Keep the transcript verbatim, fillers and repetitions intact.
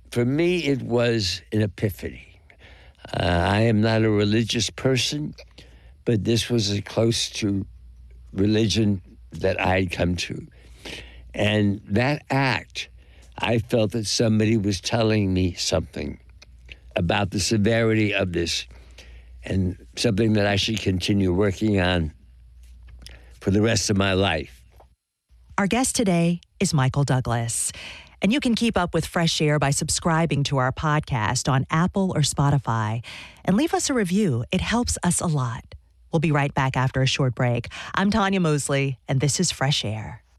for me, it was an epiphany. Uh, I am not a religious person, but this was as close to religion that I had come to. And that act, I felt that somebody was telling me something about the severity of this and something that I should continue working on for the rest of my life. Our guest today is Michael Douglas. And you can keep up with Fresh Air by subscribing to our podcast on Apple or Spotify. And leave us a review. It helps us a lot. We'll be right back after a short break. I'm Tanya Mosley, and this is Fresh Air.